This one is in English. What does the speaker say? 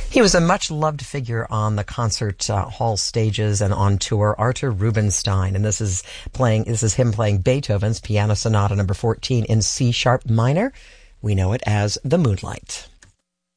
He was a much-loved figure on the concert hall stages and on tour, Artur Rubinstein, and this is him playing Beethoven's Piano Sonata Number 14 in C-sharp minor. We know it as The Moonlight.